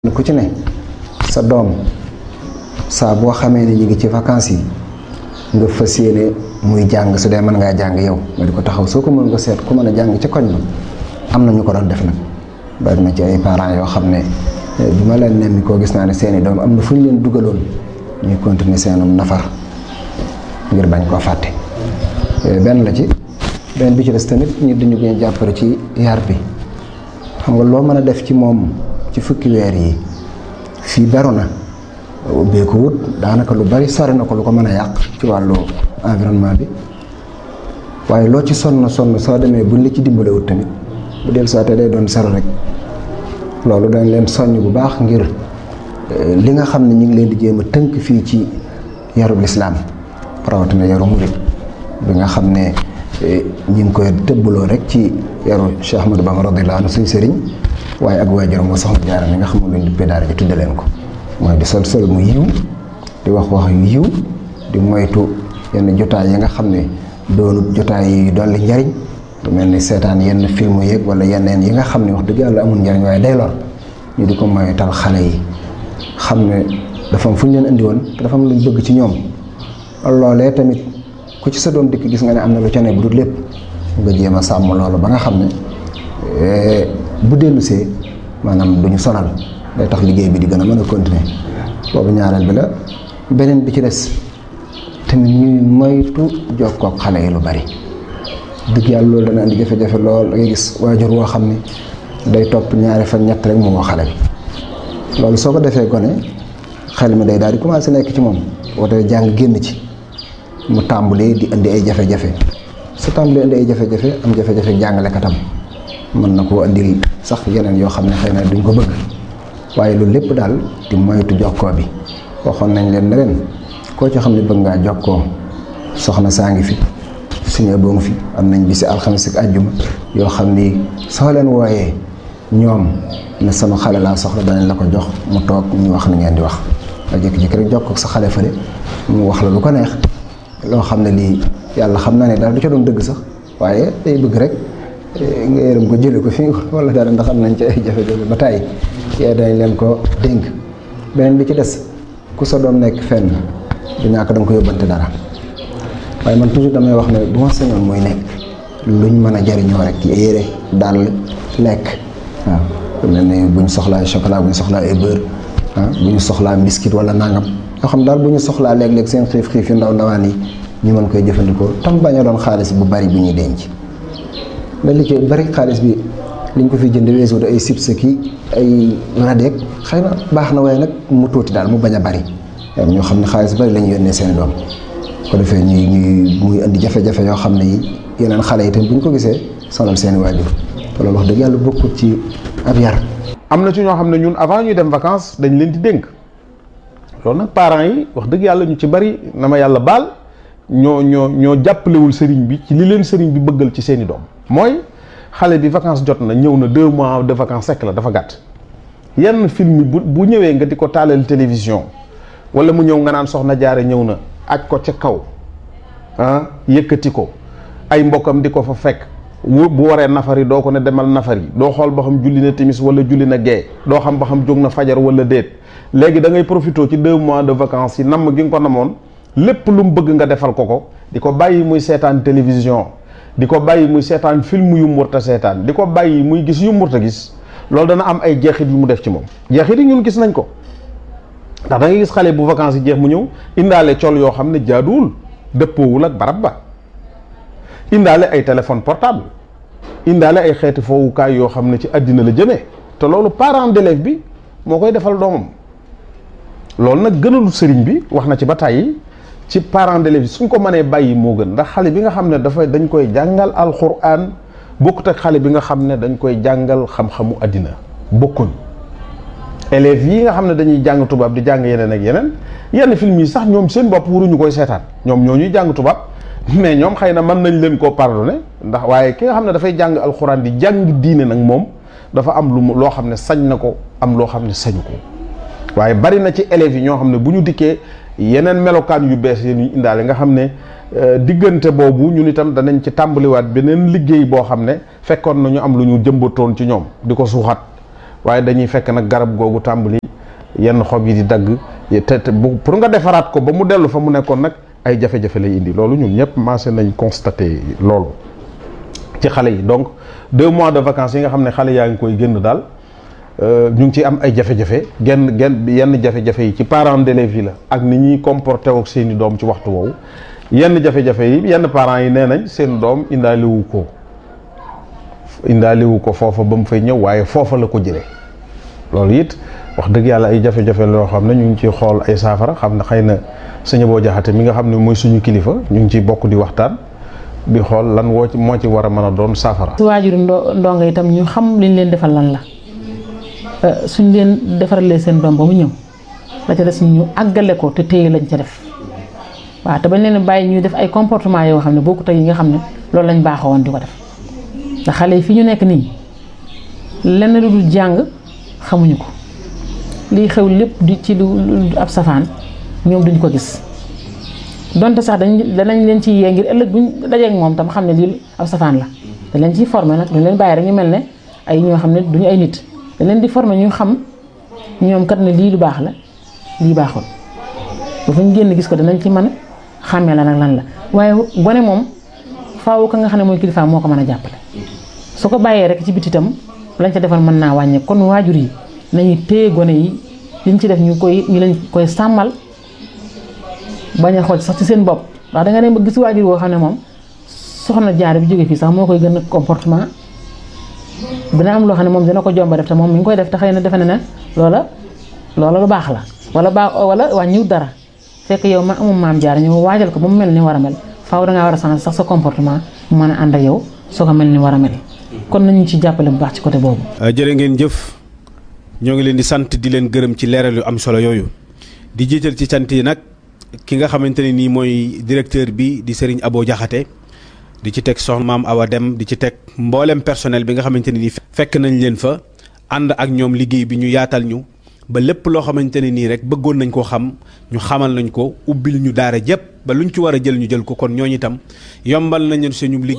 ku ci ne sa doom saa boo xamee ne ñu ngi ci vacances yi nga fas yéene muy jàng su dee mën ngaa jàng yow nga di ko taxaw soo ko mën nga seet ku mën a jàng ci koñ ba am na ñu ko doon def nag bari na ci ay parents yoo xam ne bi ma leen nemmi koo gis naa ne seeni doom am na fu ñu leen dugaloon ñuy continuer seenum nafar ngir bañ koo fàtte benn la ci benn bi ci des tamit ñu dañu gën a jàppale ci yar bi xam nga loo mën a def ci moom ci fukki weer yi fii beru na ubbeeku wut daanaka lu bari sori na ko lu ko mën a yàq ci wàllu environnement bi waaye loo ci sonn soo demee buñ la ci dimbalewut tamit bu del soité day doon sero rek loolu dañ leen soññ bu baax ngir li nga xam ne ñu ngi leen di jéem a tënk fii ci yarub lislaam rawatina yaru murid bi nga xam ne ñu ngi koy tëbbaloo rek ci yaru Cheikh Ahmadou Bamba radiyallahu anhu suñu sëriñ waaye ak waajuram wa soxna Jaara mi nga xam ne luñ duppee daara ji tudde leen ko mooy di sol mu yiw di wax yu yiw di moytu yenn jotaay yi nga xam ne doonut jotaay yi dolli njariñ lu mel ni seetaan yenn film yeeg wala yeneen yi nga xam ne wax dëgg yàlla amul njariñ waaye day lor ñu di ko moytal xale yi xam ne dafa am fu ñu leen indi woon te dafa am luñ bëgg ci ñoom loolee tamit ku ci sa doom dikk gis nga ne am na lu ca ne bu dul lépp nga jéem a sàmm loolu ba nga xam ne bu dellusee maanaam duñu sonal day tax liggéey bi di gën a mën a continuer boobu ñaareel bi la beneen bi ci des tamit ñuy moytu jokkoo ak xale yi lu bari dëgg yàlla loolu dana andi jafe-jafe lool da ngay gis waajur woo xam ne day topp ñaari fan ñett rek mu woo xale bi loolu soo ko defee gone xel mi day daal di commencé nekk ci moom woote jàng génn ci mu tàmbalee di indi ay jafe-jafe su tàmbalee indi ay jafe-jafe am jafe-jafe jàngalekatam mën na koo andil sax yeneen yoo xam ne xëy na duñ ko bëgg waaye loolu lépp daal di moytu jokkoo bi waxoon nañ leen ne leen koo ci xam ne bëgg ngaa jokkoo soxna saa ngi fi suñu boo ngi fi am nañ bisi alxames ak àjjuma yoo xam ni soo leen wooyee ñoom ne sama xale laa soxla danañ la ko jox mu toog ñu wax ni ngeen di wax nga jékki-jékki rek jokkoo ak sa xale fële mu wax la lu ko neex loo xam ne lii yàlla xam naa ne daal du ca doon dëgg sax waaye day bëgg rek nga yërëm ko jële ko fi wala dara ndax am nañ ci ay jafe-jafe ba tàyyi yee dañ leen ko dénk beneen bi ci des ku sa doom nekk fenn du ñàkk da nga ko yóbbante dara waaye man toujours damay wax ne bu ma sañoon muy nekk luñ mën a jariñoo rek yére dàll lekk waaw lu mel ne bu ñu soxlaa chocolat bu ñu soxlaa ay beurre bu ñu soxlaa biscuit wala nangam yoo xam daal bu ñu soxlaa léeg-léeg seen xiif yu ndaw ndawaan yi ñu mën koy jëfandikoo tam bañ a doon xaalis bu bari bu ñuy denc mais li ci bari xaalis bi liñ ko fi jënd weesu ay chips ki ay radeek xëy na baax na waaye nag mu tuuti daal mu bañ a bari ñoo xam ne xaalis bari la ñu yónnee seen doom ko defee ñuy muy indi jafe-jafe yoo xam ne yi yeneen xale yi tamit bu ñu ko gisee sonal seeni waajur te loolu wax dëgg yàlla bokkut ci ab yar. am na ci ñoo xam ne ñun avant ñuy dem vacances dañ leen di dénk loolu nag parents yi wax dëgg yàlla ñu ci bari na ma yàlla baal ñoo jàppalewul sëriñ bi ci li leen sëriñ bi bëggal ci seeni doom mooy xale bi vacances jot na ñëw na 2 mois de vacances sekk la dafa gàtt yenn film bu ñëwee nga di ko taalal télévision wala mu ñëw nga naan soxna jaare ñëw na aj ko ca kaw yëkkati ko ay mbokkam di ko fa fekk bu waree nafari doo ko ne demal nafari doo xool ba xam julli na timis wala julli na gee doo xam ba xam jóg na fajar wala déet léegi da ngay profité ci 2 mois de vacances yi namm gi nga ko namoon lépp lu mu bëgg nga defal ko di ko bàyyi muy seetaan télévision di ko bàyyi muy seetaan film yu murta seetaan di ko bàyyi muy gis yu murta gis loolu dana am ay jeexit yu mu def ci moom jeexit yi ñun gis nañ ko ndax da ngay gis xale bu vacances yi jeex mu ñëw indaale col yoo xam ne jaaduwul dëppoowul ak barab ba indaale ay téléphone portable indaale ay xeeti foowukaay yoo xam ne ci àddina la jëmee te loolu parent d'élève bi moo koy defal doomam loolu nag gënalu sëriñ bi wax na ci ba tàyyi ci parent d'élève bi suñ ko mënee bàyyi moo gën ndax xale bi nga xam ne dañ koy jàngal alxuraan bokkut ak xale bi nga xam ne dañ koy jàngal xam-xamu àddina bokkuñ élèves yi nga xam ne dañuy jàng tubaab di jàng yeneen ak yenn film yi sax ñoom seen bopp waruñu koy seetaan ñoom ñoo ñuy jàng tubaab mais ñoom xëy na mën nañ leen koo pardonné ndax waaye ki nga xam ne dafay jàng alxuraan di jàng diine nag moom dafa am loo xam ne sañ na ko am loo xam ne sañu ko waaye bari na ci élèves yi ñoo xam ne bu ñu dikkee yeneen melokaan yu bees yi ñu indaale nga xam ne diggante boobu ñun itam danañ ci tàmbaliwaat beneen liggéey boo xam ne fekkoon na ñu am lu ñu jëmbatoon ci ñoom di ko suuxat waaye dañuy fekk nag garab googu tàmbali yenn xob yi di dagg te pour nga defaraat ko ba mu dellu fa mu nekkoon nag ay jafe-jafe lay indi. loolu ñun ñëpp maase nañ constaté loolu ci xale yi. donc 2 mois de vacances yi nga xam ne xale yaa ngi koy génn daal ñu ngi ciy am ay jafe-jafe yenn jafe-jafe yi ci parents d'élèves yi la ak ni ñuy comporté ak seeni doom ci waxtu woowu. yenn jafe-jafe yi yenn parents yi nee nañ seen doom indaaliwu ko foofa ba mu fay ñëw waaye foofa la ko jëlee. loolu it wax dëgg yàlla ay jafe-jafe loo xam ne ñu ngi ciy xool ay saafara xam ne xëy na sëñ Abo Jaxate mi nga xam ne mooy suñu kilifa ñu ngi ciy bokk di waxtaan di xool lan moo ci war a mën a doon saafara. su waajuru ndongo itam ñu xam liñ leen defal lan la suñ leen defaralee seen doom ba mu ñëw la ca des ñu àggale ko te téye lañ ca def waaw te bañ leen bàyyi ñuy def ay comportement yoo xam ne bokkut ak yi nga xam ne loolu lañ baaxoo woon di ko def ndax xale yi fi ñu nekk nii lenn lu dul jàng xamuñu ko liy xew lépp di ci lu ab safaan ñoom duñ ko gis donte sax danañ leen ci yee ngir ëllëg buñ dajeek moom tam xam ne lii ab safaan la dañ leen ciy formé nag duñ leen bàyyi rek ñu mel ne ay ñoo xam ne duñu ay nit dañ leen di formé ñu xam ñoom kat ne lii lu baax la lii baaxul bu fa ñu génn gis ko danañ ci mën a xàmmee la nag lan la waaye gone moom faaw ka nga xam ne mooy kilifaam moo ko mën a jàppale su ko bàyyee rek ci biti itam lañ ca defal mën naa wàññe kon waajur yi nañu téye gone yi liñ ci def ñu leen koy sàmmal bañ a xool sax ci seen bopp ndax da nga dem ba gis waajur woo xam ne moom soxna jaar bi jóge fii sax moo koy gën a comportement dina am loo xam ne moom dina ko jomba def te moom mi ngi koy def te xëy na defe na ne loola lu baax la wala wàññiwut dara fekk yow ma amum maam jaar ñu waajal ko ba mu mel ni war a mel faaw dangaa war a changer sax sa comportement mu mën a ànd ak yow soo ko mel ni war a mel kon nañu ci jàppale bu baax ci côté boobu. jërë ngeen jëf ñoo ngi leen di sant di leen gërëm ci leeral yu am solo yooyu di jiital ci sant yi nag ki nga xamante ne nii mooy directeur bi di Serigne Abo Jaxate di ci teg soxna Maam Awa Dem di ci teg mboolem personnel bi nga xamante ne nii fekk nañ leen fa ànd ak ñoom liggéey bi ñu yaatal ñu ba lépp loo xamante ne nii rek bëggoon nañ koo xam ñu xamal nañ ko ubbil ñu daara jëpp ba luñ ci war a jël ñu jël ko kon ñooñu itam yombal nañu suñu liggéey